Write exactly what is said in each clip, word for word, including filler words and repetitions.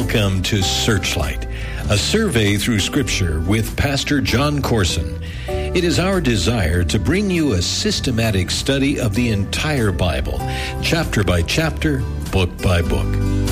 Welcome to Searchlight, a survey through Scripture with Pastor John Corson. It is our desire to bring you a systematic study of the entire Bible, chapter by chapter, book by book.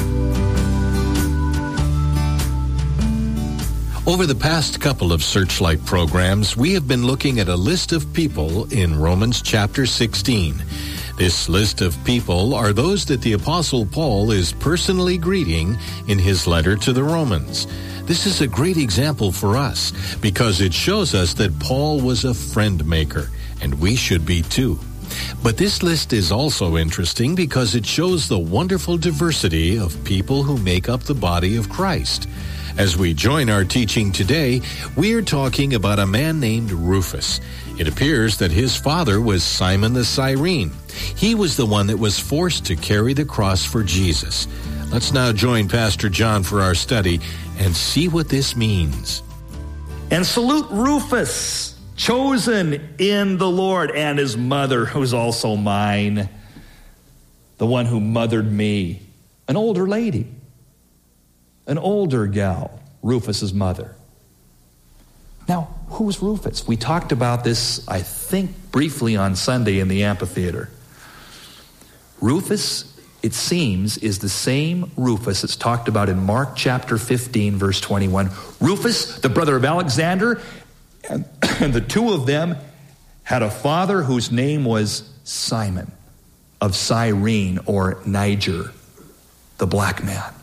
Over the past couple of Searchlight programs, we have been looking at a list of people in Romans chapter sixteen. This list of people are those that the Apostle Paul is personally greeting in his letter to the Romans. This is a great example for us because it shows us that Paul was a friend maker, and we should be too. But this list is also interesting because it shows the wonderful diversity of people who make up the body of Christ. As we join our teaching today, we are talking about a man named Rufus. It appears that his father was Simon the Cyrene. He was the one that was forced to carry the cross for Jesus. Let's now join Pastor John for our study and see what this means. And salute Rufus, chosen in the Lord, and his mother, who's also mine, the one who mothered me, an older lady, an older gal, Rufus's mother. Now, who's Rufus? We talked about this, I think, briefly on Sunday in the amphitheater. Rufus, it seems, is the same Rufus that's talked about in Mark chapter fifteen, verse twenty-one. Rufus, the brother of Alexander, and, and the two of them had a father whose name was Simon of Cyrene, or Niger, the black man.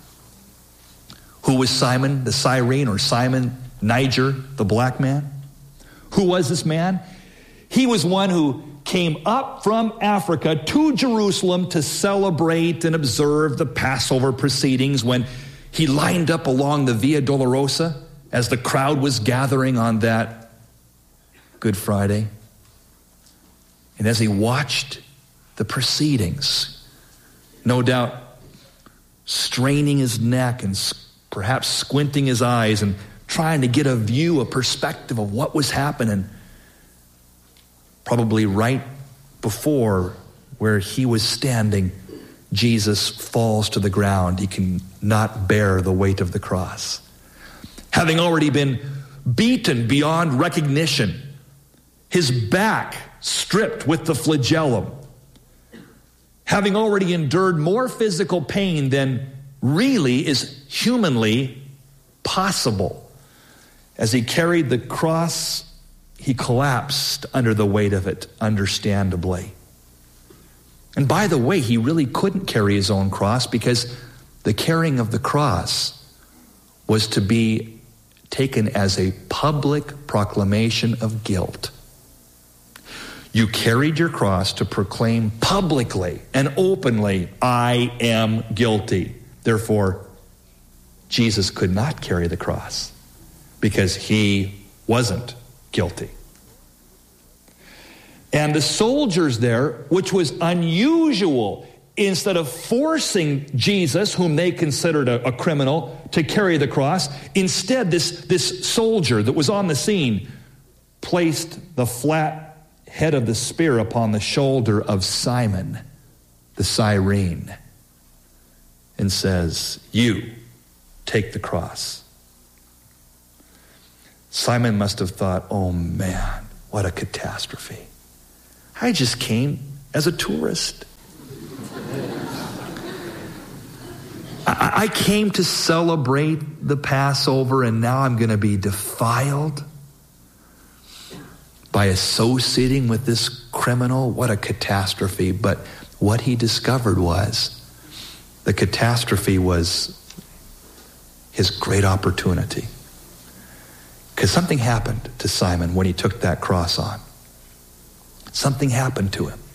Who was Simon the Cyrene, or Simon Niger, the black man? Who was this man? He was one who came up from Africa to Jerusalem to celebrate and observe the Passover proceedings when he lined up along the Via Dolorosa as the crowd was gathering on that Good Friday. And as he watched the proceedings, no doubt straining his neck and perhaps squinting his eyes and trying to get a view, a perspective of what was happening, probably right before where he was standing, Jesus falls to the ground. He can not bear the weight of the cross. Having already been beaten beyond recognition, his back stripped with the flagellum, having already endured more physical pain than really is humanly possible. As he carried the cross, he collapsed under the weight of it, understandably. And by the way, he really couldn't carry his own cross because the carrying of the cross was to be taken as a public proclamation of guilt. You carried your cross to proclaim publicly and openly, I am guilty. Therefore, Jesus could not carry the cross because he wasn't guilty. And the soldiers there, which was unusual, instead of forcing Jesus, whom they considered a, a criminal, to carry the cross, instead this, this soldier that was on the scene placed the flat head of the spear upon the shoulder of Simon the Cyrene and says, you take the cross. Simon must have thought, oh man, what a catastrophe. I just came as a tourist. I, I came to celebrate the Passover, and now I'm going to be defiled by associating with this criminal. What a catastrophe. But what he discovered was the catastrophe was his great opportunity. Because something happened to Simon when he took that cross on. Something happened to him.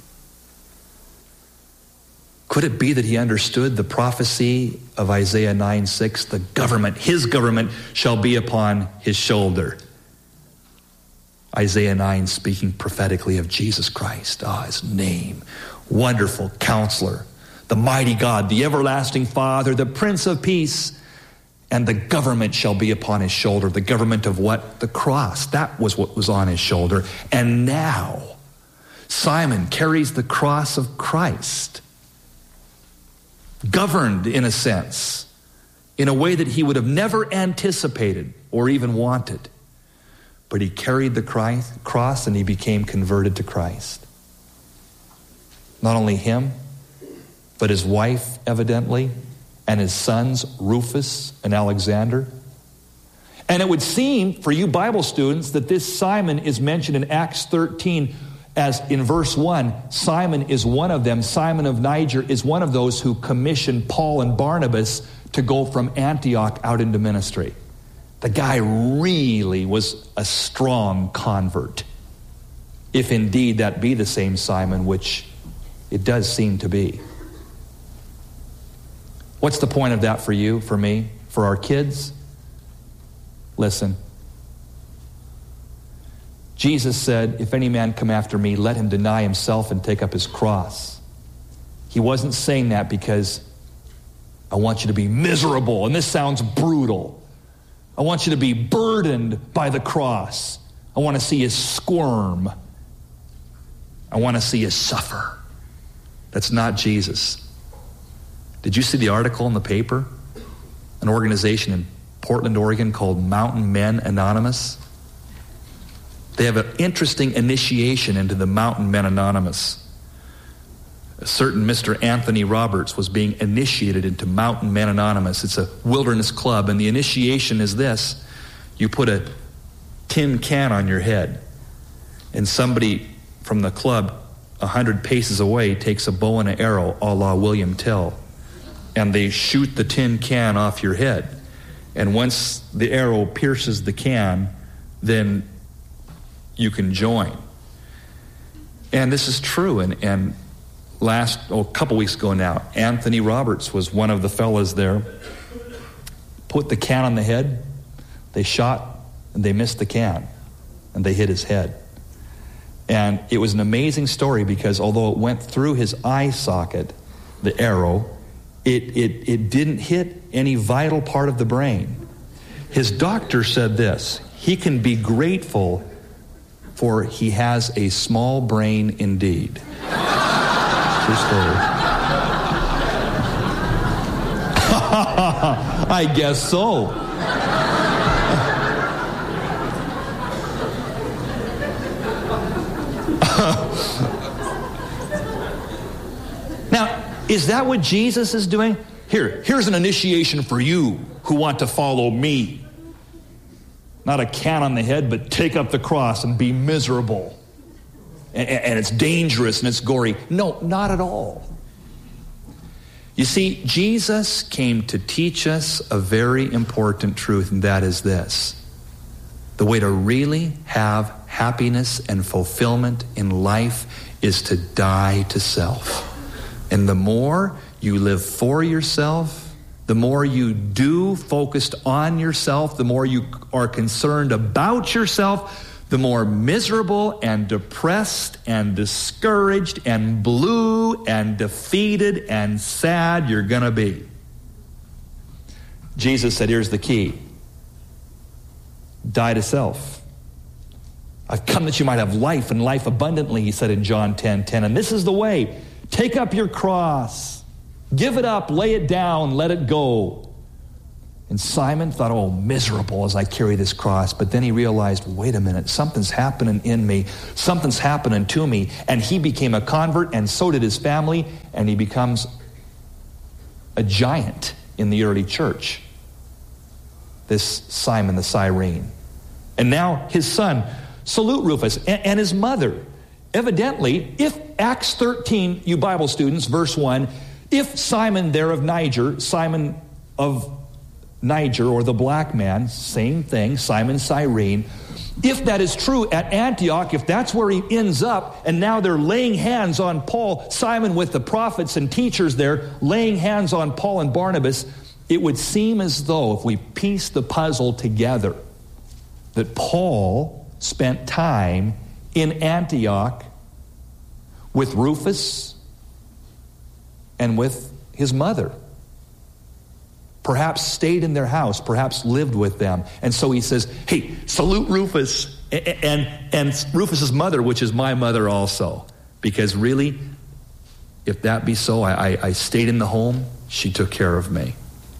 Could it be that he understood the prophecy of Isaiah nine six? The government, his government, shall be upon his shoulder. Isaiah nine speaking prophetically of Jesus Christ. Ah, his name. Wonderful Counselor, the mighty God, the everlasting Father, the Prince of Peace. And the government shall be upon his shoulder. The government of what? The cross. That was what was on his shoulder. And now, Simon carries the cross of Christ, governed in a sense in a way that he would have never anticipated or even wanted. But he carried the cross and he became converted to Christ. Not only him, but his wife, evidently, and his sons, Rufus and Alexander. And it would seem, for you Bible students, that this Simon is mentioned in Acts thirteen as in verse one, Simon is one of them. Simon of Niger is one of those who commissioned Paul and Barnabas to go from Antioch out into ministry. The guy really was a strong convert, if indeed that be the same Simon, which it does seem to be. What's the point of that for you, for me, for our kids? Listen. Jesus said, if any man come after me, let him deny himself and take up his cross. He wasn't saying that because I want you to be miserable, and this sounds brutal. I want you to be burdened by the cross. I want to see you squirm. I want to see you suffer. That's not Jesus. Did you see the article in the paper? An organization in Portland, Oregon called Mountain Men Anonymous. They have an interesting initiation into the Mountain Men Anonymous. A certain Mister Anthony Roberts was being initiated into Mountain Men Anonymous. It's a wilderness club, and the initiation is this. You put a tin can on your head, and somebody from the club a hundred paces away takes a bow and an arrow, a la William Tell, and they shoot the tin can off your head. And once the arrow pierces the can, then you can join. And this is true. And, and last, oh, a couple weeks ago now, Anthony Roberts was one of the fellas there. Put the can on the head. They shot and they missed the can. And they hit his head. And it was an amazing story because although it went through his eye socket, the arrow, it, it, it didn't hit any vital part of the brain. His doctor said this, he can be grateful for he has a small brain indeed. True story. I guess so. Now, is that what Jesus is doing? Here, here's an initiation for you who want to follow me. Not a can on the head, but take up the cross and be miserable. And, and it's dangerous and it's gory. No, not at all. You see, Jesus came to teach us a very important truth, and that is this. The way to really have happiness and fulfillment in life is to die to self. And the more you live for yourself, the more you do focused on yourself, the more you are concerned about yourself, the more miserable and depressed and discouraged and blue and defeated and sad you're going to be. Jesus said, here's the key. Die to self. I've come that you might have life and life abundantly, he said in John ten ten. And this is the way. Take up your cross. Give it up, lay it down, let it go. And Simon thought, oh, miserable as I carry this cross. But then he realized, wait a minute, something's happening in me. Something's happening to me. And he became a convert, and so did his family. And he becomes a giant in the early church. This Simon the Cyrene. And now his son, salute Rufus, and, and his mother. Evidently, if Acts thirteen, you Bible students, verse one, if Simon there of Niger, Simon of Niger, or the black man, same thing, Simon Cyrene, if that is true at Antioch, if that's where he ends up, and now they're laying hands on Paul, Simon with the prophets and teachers there, laying hands on Paul and Barnabas, it would seem as though, if we piece the puzzle together, that Paul spent time in Antioch with Rufus and with his mother. Perhaps stayed in their house, perhaps lived with them. And so he says, hey, salute Rufus and, and, and Rufus's mother, which is my mother also. Because really, if that be so, I, I, I stayed in the home, she took care of me.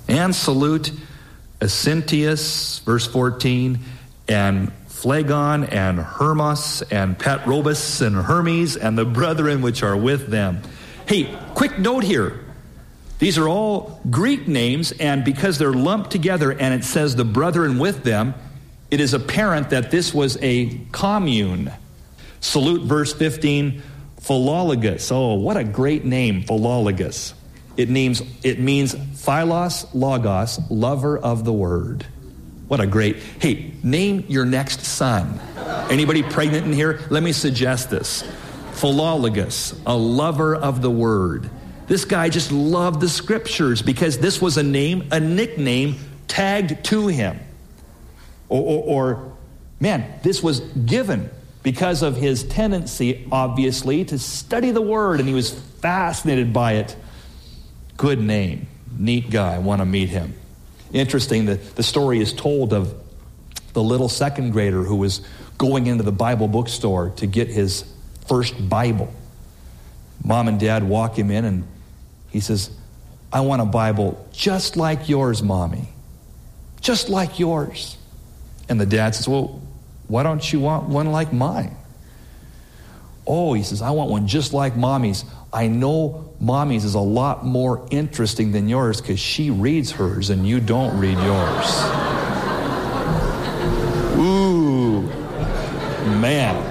And salute Asyntius, verse fourteen, and Phlegon, and Hermas, and Patrobas, and Hermes, and the brethren which are with them. Hey, quick note here. These are all Greek names, and because they're lumped together and it says the brethren with them, it is apparent that this was a commune. Salute, verse fifteen, Philologus. Oh, what a great name, Philologus. It means, it means Philos Logos, lover of the word. What a great, hey, name your next son. Anybody pregnant in here? Let me suggest this. Philologus, a lover of the word. This guy just loved the scriptures because this was a name, a nickname tagged to him. Or, or, or man, this was given because of his tendency, obviously, to study the word, and he was fascinated by it. Good name. Neat guy. I want to meet him. Interesting that the story is told of the little second grader who was going into the Bible bookstore to get his first Bible. Mom and dad walk him in, and he says, I want a Bible just like yours, Mommy. Just like yours. And the dad says, well, why don't you want one like mine? Oh, he says, I want one just like Mommy's. I know Mommy's is a lot more interesting than yours because she reads hers and you don't read yours. Ooh, man.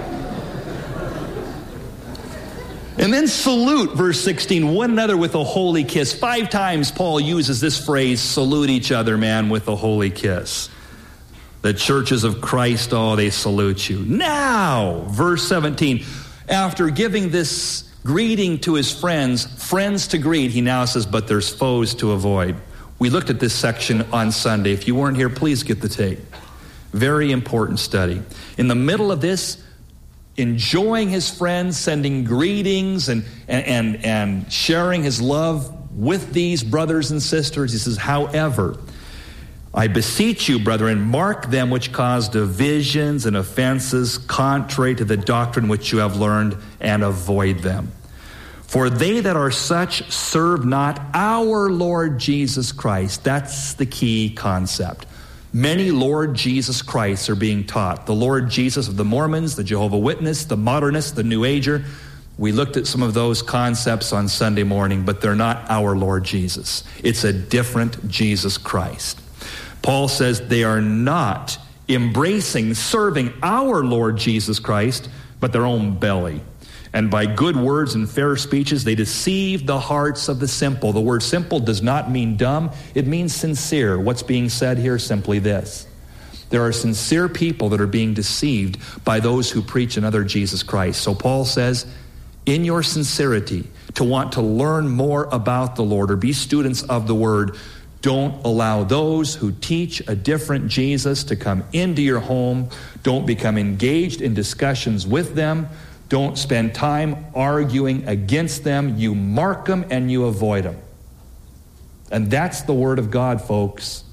And then salute, verse sixteen, one another with a holy kiss. Five times Paul uses this phrase, salute each other, man, with a holy kiss. The churches of Christ, oh, they salute you. Now, verse seventeen, after giving this greeting to his friends, friends to greet, he now says, but there's foes to avoid. We looked at this section on Sunday. If you weren't here, please get the tape. Very important study. In the middle of this, enjoying his friends, sending greetings and, and, and, and sharing his love with these brothers and sisters, he says, however, I beseech you, brethren, mark them which cause divisions and offenses contrary to the doctrine which you have learned, and avoid them. For they that are such serve not our Lord Jesus Christ. That's the key concept. Many Lord Jesus Christs are being taught. The Lord Jesus of the Mormons, the Jehovah Witness, the Modernist, the New Ager. We looked at some of those concepts on Sunday morning, but they're not our Lord Jesus. It's a different Jesus Christ. Paul says they are not embracing, serving our Lord Jesus Christ, but their own belly. And by good words and fair speeches, they deceive the hearts of the simple. The word simple does not mean dumb. It means sincere. What's being said here is simply this. There are sincere people that are being deceived by those who preach another Jesus Christ. So Paul says, in your sincerity, to want to learn more about the Lord or be students of the word, don't allow those who teach a different Jesus to come into your home. Don't become engaged in discussions with them. Don't spend time arguing against them. You mark them and you avoid them. And that's the word of God, folks.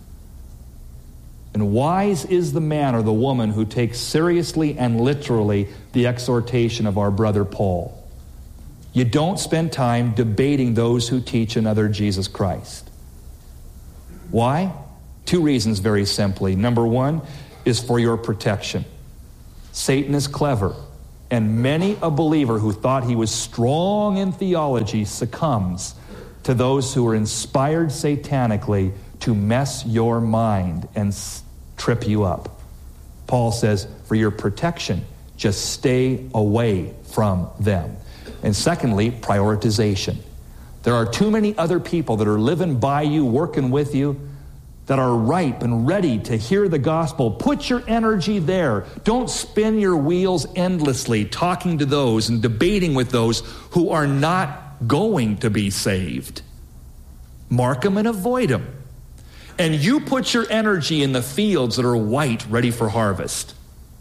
And wise is the man or the woman who takes seriously and literally the exhortation of our brother Paul. You don't spend time debating those who teach another Jesus Christ. Why? Two reasons very simply. Number one is for your protection. Satan is clever, and many a believer who thought he was strong in theology succumbs to those who are inspired satanically to mess your mind and trip you up. Paul says, for your protection, just stay away from them. And secondly, prioritization. There are too many other people that are living by you, working with you, that are ripe and ready to hear the gospel. Put your energy there. Don't spin your wheels endlessly talking to those and debating with those who are not going to be saved. Mark them and avoid them. And you put your energy in the fields that are white, ready for harvest.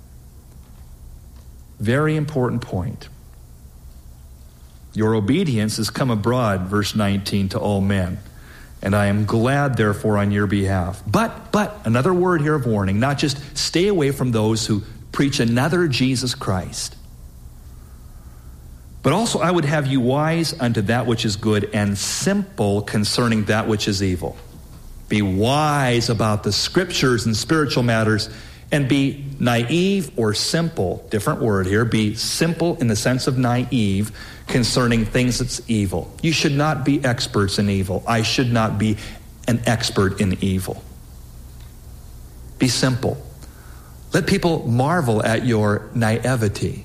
Very important point. Your obedience has come abroad, verse nineteen, to all men. And I am glad, therefore, on your behalf. But, but, another word here of warning, not just stay away from those who preach another Jesus Christ. But also I would have you wise unto that which is good and simple concerning that which is evil. Be wise about the scriptures and spiritual matters, and be naive or simple, different word here, be simple in the sense of naive concerning things that's evil. You should not be experts in evil. I should not be an expert in evil. Be simple. Let people marvel at your naivety.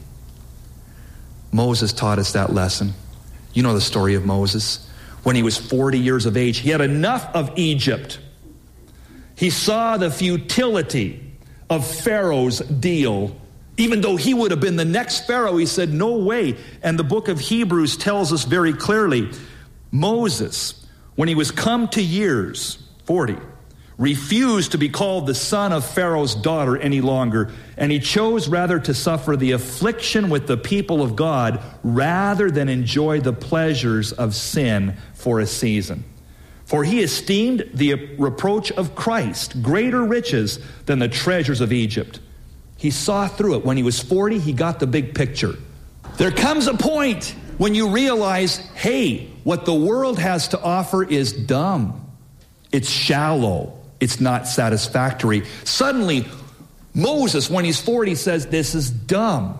Moses taught us that lesson. You know the story of Moses. When he was forty years of age, he had enough of Egypt. He saw the futility of Pharaoh's deal. Even though he would have been the next Pharaoh, he said, no way. And the book of Hebrews tells us very clearly, Moses, when he was come to years, forty, refused to be called the son of Pharaoh's daughter any longer, and he chose rather to suffer the affliction with the people of God rather than enjoy the pleasures of sin for a season. For he esteemed the reproach of Christ greater riches than the treasures of Egypt. He saw through it. When he was forty, he got the big picture. There comes a point when you realize, hey, what the world has to offer is dumb. It's shallow. It's not satisfactory. Suddenly, Moses, when he's forty, says, this is dumb.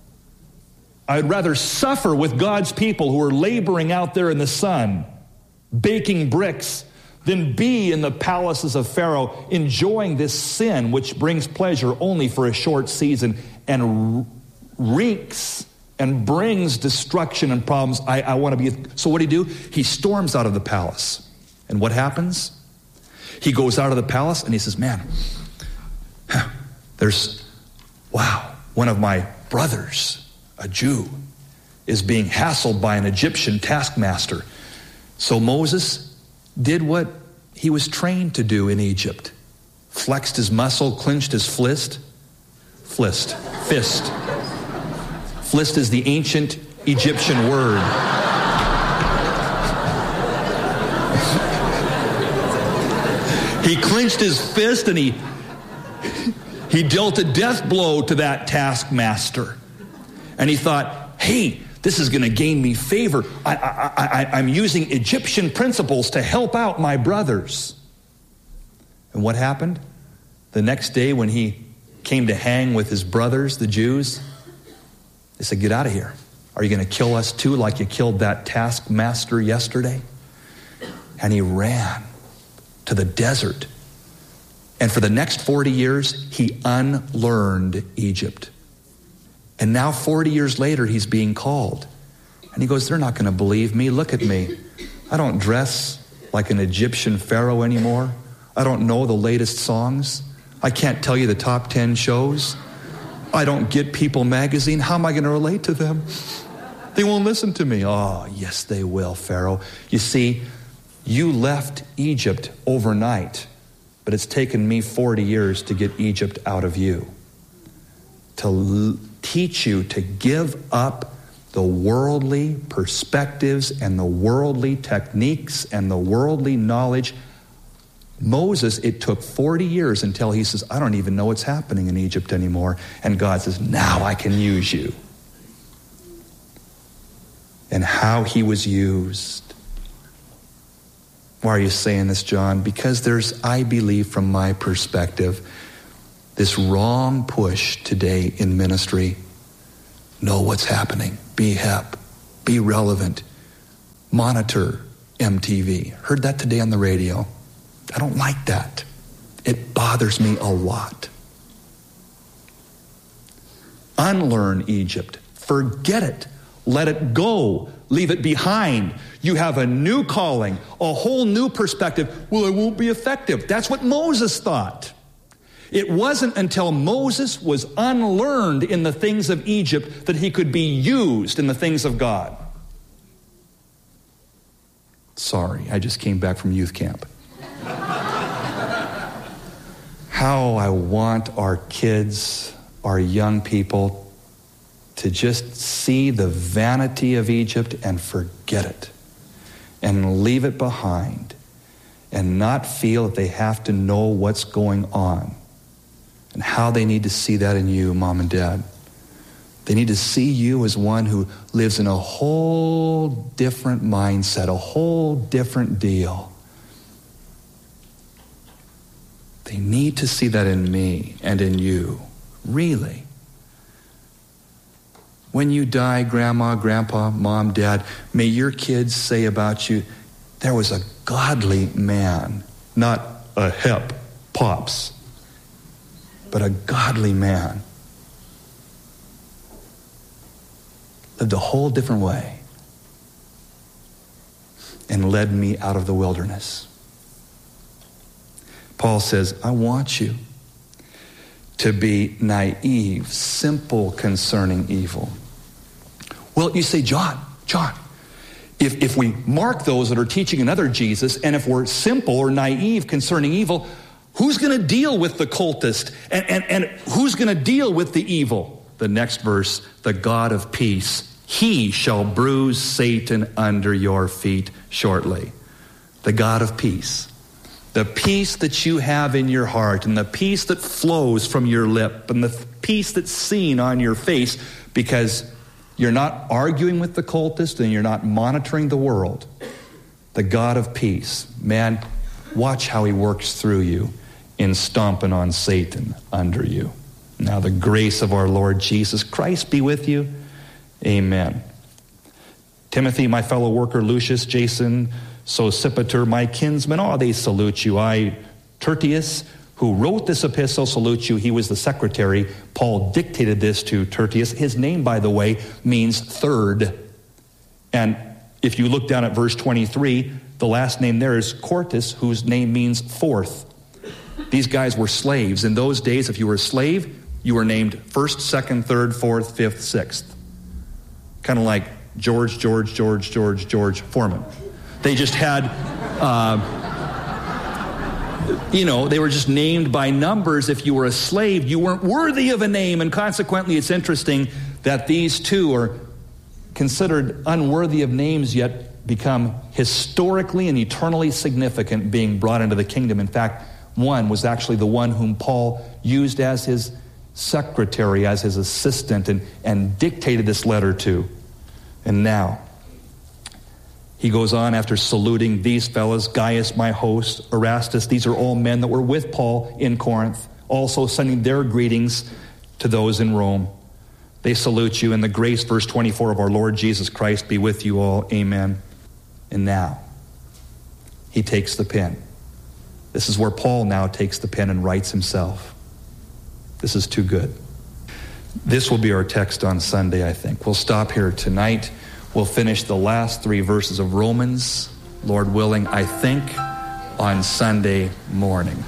I'd rather suffer with God's people who are laboring out there in the sun, baking bricks, than be in the palaces of Pharaoh, enjoying this sin which brings pleasure only for a short season and reeks and brings destruction and problems. I, I want to be... So what do he do? He storms out of the palace. And what happens? He goes out of the palace and he says, man, there's, wow, one of my brothers, a Jew, is being hassled by an Egyptian taskmaster. So Moses did what he was trained to do in Egypt. Flexed his muscle, clenched his fist. Flist. Fist. Flist is the ancient Egyptian word. He clenched his fist and he he dealt a death blow to that taskmaster. And he thought, hey, this is going to gain me favor. I, I, I, I'm using Egyptian principles to help out my brothers. And what happened? The next day when he came to hang with his brothers, the Jews, they said, get out of here. Are you going to kill us too like you killed that taskmaster yesterday? And he ran to the desert. And for the next forty years, he unlearned Egypt. And now forty years later, he's being called. And he goes, they're not going to believe me. Look at me. I don't dress like an Egyptian pharaoh anymore. I don't know the latest songs. I can't tell you the top ten shows. I don't get People magazine. How am I going to relate to them? They won't listen to me. Oh, yes, they will, Pharaoh. You see, you left Egypt overnight, but it's taken me forty years to get Egypt out of you. To l- teach you to give up the worldly perspectives and the worldly techniques and the worldly knowledge. Moses, it took forty years until he says, I don't even know what's happening in Egypt anymore. And God says, now I can use you. And how he was used. Why are you saying this, John? Because there's, I believe from my perspective, this wrong push today in ministry. Know what's happening. Be hip. Be relevant. Monitor M T V. Heard that today on the radio. I don't like that. It bothers me a lot. Unlearn Egypt. Forget it. Let it go. Leave it behind. You have a new calling, a whole new perspective. Well, it won't be effective. That's what Moses thought. It wasn't until Moses was unlearned in the things of Egypt that he could be used in the things of God. Sorry, I just came back from youth camp. How I want our kids, our young people, to just see the vanity of Egypt and forget it and leave it behind and not feel that they have to know what's going on. And how they need to see that in you, Mom and Dad. They need to see you as one who lives in a whole different mindset, a whole different deal. They need to see that in me and in you. Really. When you die, grandma, grandpa, mom, dad, may your kids say about you, there was a godly man, not a hip pops, but a godly man. Lived a whole different way and led me out of the wilderness. Paul says, I want you to be naive, simple concerning evil. Well, you say, John, John, if, if we mark those that are teaching another Jesus, and if we're simple or naive concerning evil, who's going to deal with the cultist? And, and, and who's going to deal with the evil? The next verse, the God of peace, he shall bruise Satan under your feet shortly. The God of peace. The peace that you have in your heart and the peace that flows from your lip and the peace that's seen on your face because you're not arguing with the cultist and you're not monitoring the world. The God of peace. Man, watch how he works through you in stomping on Satan under you. Now the grace of our Lord Jesus Christ be with you. Amen. Timothy, my fellow worker, Lucius, Jason, Sosipater, my kinsmen, all they salute you. I, Tertius, who wrote this epistle, salute you. He was the secretary. Paul dictated this to Tertius. His name, by the way, means third. And if you look down at verse twenty-three, the last name there is Quartus, whose name means fourth. These guys were slaves. In those days, if you were a slave, you were named first, second, third, fourth, fifth, sixth. Kind of like George, George, George, George, George Foreman. They just had, uh, you know, they were just named by numbers. If you were a slave, you weren't worthy of a name. And consequently, it's interesting that these two are considered unworthy of names, yet become historically and eternally significant, being brought into the kingdom. In fact, one was actually the one whom Paul used as his secretary, as his assistant, and, and dictated this letter to. And now, he goes on after saluting these fellows, Gaius, my host, Erastus. These are all men that were with Paul in Corinth, also sending their greetings to those in Rome. They salute you, and the grace, verse twenty-four, of our Lord Jesus Christ be with you all. Amen. And now, he takes the pen. This is where Paul now takes the pen and writes himself. This is too good. This will be our text on Sunday, I think. We'll stop here tonight. We'll finish the last three verses of Romans, Lord willing, I think, on Sunday morning.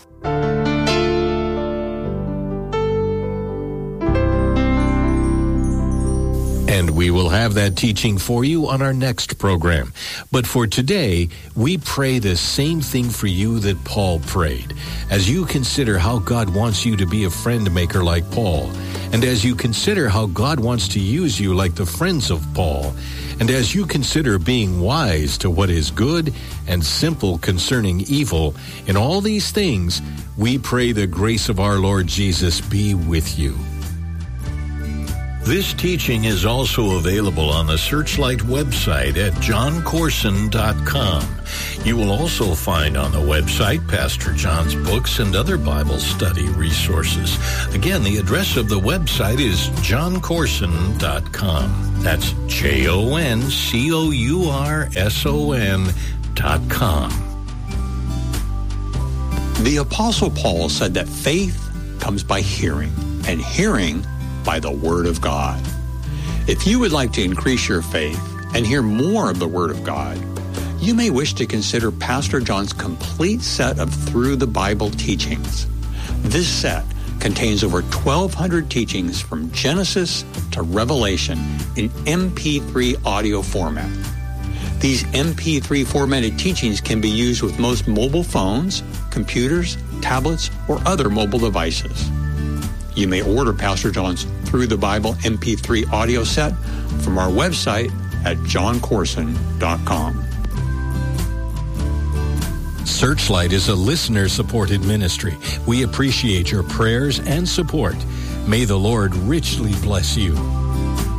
And we will have that teaching for you on our next program. But for today, we pray the same thing for you that Paul prayed. As you consider how God wants you to be a friend maker like Paul, and as you consider how God wants to use you like the friends of Paul, and as you consider being wise to what is good and simple concerning evil, in all these things, we pray the grace of our Lord Jesus be with you. This teaching is also available on the Searchlight website at john corson dot com. You will also find on the website Pastor John's books and other Bible study resources. Again, the address of the website is john corson dot com. That's J O N C O U R S O N dot com. The Apostle Paul said that faith comes by hearing, and hearing by the Word of God. If you would like to increase your faith and hear more of the Word of God, you may wish to consider Pastor John's complete set of Through the Bible teachings. This set contains over twelve hundred teachings from Genesis to Revelation in M P three audio format. These M P three formatted teachings can be used with most mobile phones, computers, tablets, or other mobile devices. You may order Pastor John's Through the Bible M P three audio set from our website at john corson dot com. Searchlight is a listener-supported ministry. We appreciate your prayers and support. May the Lord richly bless you.